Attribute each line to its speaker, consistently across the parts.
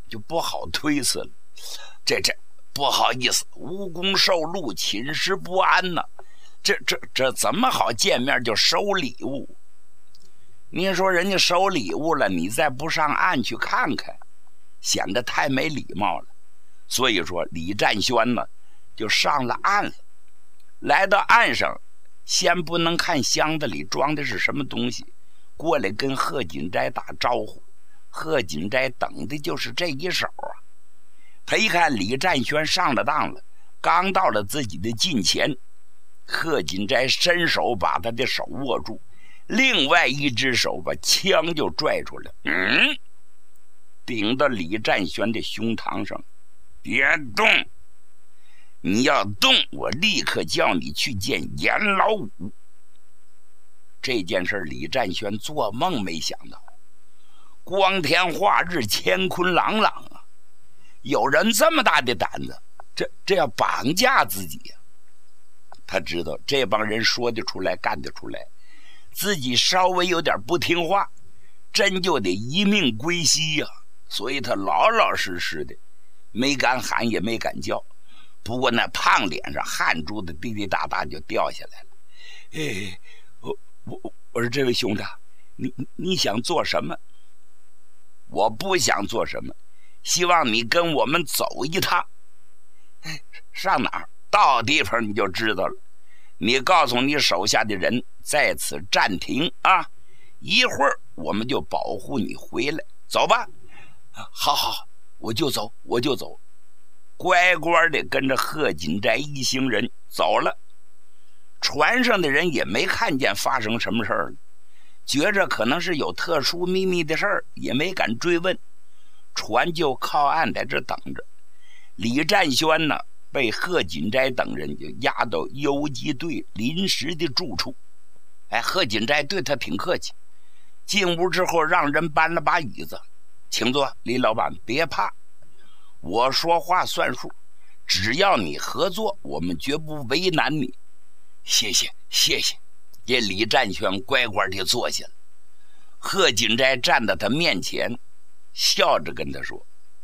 Speaker 1: 就不好推辞了。这不好意思，无功受禄，寝食不安呢。这怎么好见面就收礼物？你说人家收礼物了，你再不上岸去看看，显得太没礼貌了。所以说李占轩呢就上了岸了。来到岸上，先不能看箱子里装的是什么东西，过来跟贺锦斋打招呼。贺锦斋等的就是这一手啊。他一看李占轩上了当了，刚到了自己的近前，贺锦斋伸手把他的手握住，另外一只手把枪就拽出来，顶到李占轩的胸膛上。别动，你要动，我立刻叫你去见阎老五。这件事李占轩做梦没想到，光天化日，乾坤朗朗啊！有人这么大的胆子，这要绑架自己呀！他知道这帮人说得出来干得出来，自己稍微有点不听话，真就得一命归西呀！所以他老老实实的，没敢喊也没敢叫。不过那胖脸上汗珠子滴滴答答就掉下来了。我说这位兄弟，你想做什么？我不想做什么，希望你跟我们走一趟。上哪儿？到地方你就知道了。你告诉你手下的人在此暂停啊，一会儿我们就保护你回来。走吧。好，我就走。乖乖的跟着贺锦斋一行人走了。船上的人也没看见发生什么事儿了，觉着可能是有特殊秘密的事儿，也没敢追问。船就靠岸在这等着。李占轩呢，被贺锦斋等人就押到游击队临时的住处。贺锦斋对他挺客气，进屋之后让人搬了把椅子，请坐，李老板别怕，我说话算数，只要你合作，我们绝不为难你。谢谢。这李占轩乖乖地坐下了。贺锦斋站在他面前，笑着跟他说：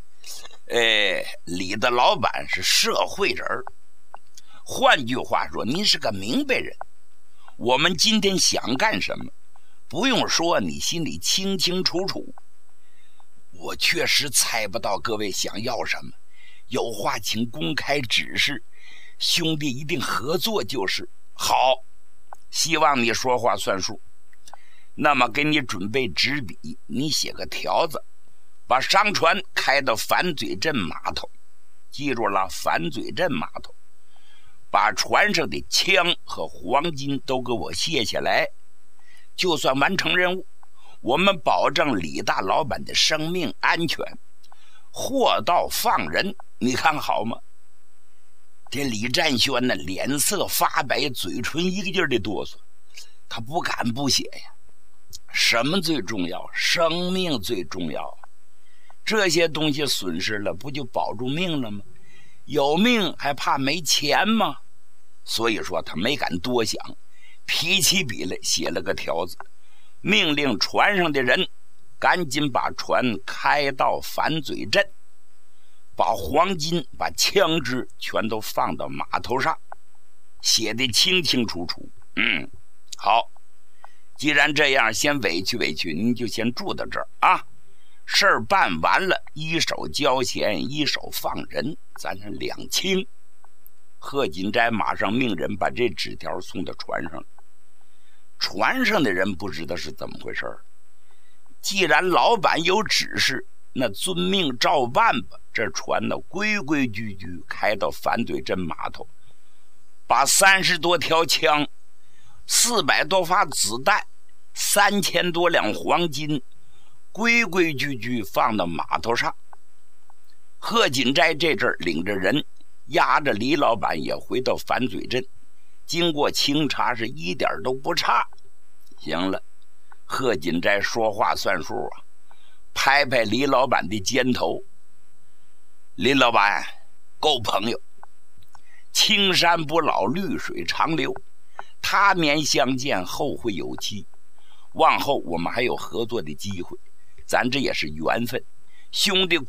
Speaker 1: 李的老板是社会人，换句话说，您是个明白人。我们今天想干什么，不用说，你心里清清楚楚。我确实猜不到各位想要什么，有话请公开指示，兄弟一定合作就是。好，希望你说话算数。那么给你准备纸笔，你写个条子，把商船开到反嘴镇码头，记住了，反嘴镇码头，把船上的枪和黄金都给我卸下来。就算完成任务，我们保证李大老板的生命安全，货到放人，你看好吗？这李占轩呢，脸色发白，嘴唇一个劲儿的哆嗦，他不敢不写呀。什么最重要？生命最重要。这些东西损失了，不就保住命了吗？有命还怕没钱吗？所以说他没敢多想，提起笔来写了个条子，命令船上的人赶紧把船开到反嘴镇，把黄金把枪支全都放到码头上，写得清清楚楚。好，既然这样，先委屈委屈，您就先住到这儿啊。事儿办完了，一手交钱，一手放人，咱是两清。贺锦斋马上命人把这纸条送到船上。船上的人不知道是怎么回事，既然老板有指示，那遵命照办吧。这船呢，规规矩矩开到反嘴镇码头，把30多条枪、400多发子弹、3000多两黄金规规矩矩放到码头上。贺锦斋这阵儿领着人押着李老板也回到反嘴镇，经过清查是一点都不差。行了，贺锦斋说话算数啊，拍拍李老板的肩头。李老板，够朋友，青山不老，绿水长流，他年相见，后会有期，往后我们还有合作的机会，咱这也是缘分，兄弟